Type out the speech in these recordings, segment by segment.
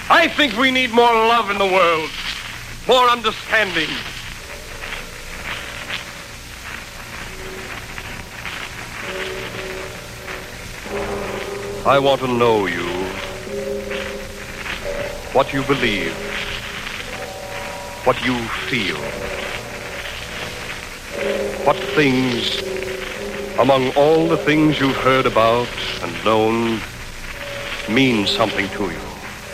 I think we need more love in the world, more understanding. I want to know you, what you believe, what you feel, what things, among all the things you've heard about and known, mean something to you.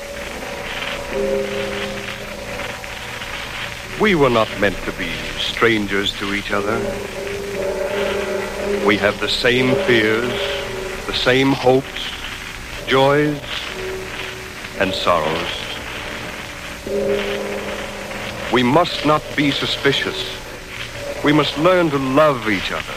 We were not meant to be strangers to each other. We have the same fears, the same hopes, joys, and sorrows. We must not be suspicious. We must learn to love each other.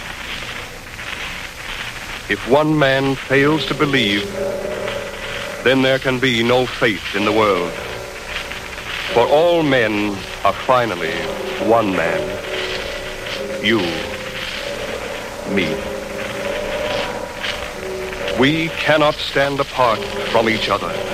If one man fails to believe, then there can be no faith in the world. For all men are finally one man. You, me. We cannot stand apart from each other.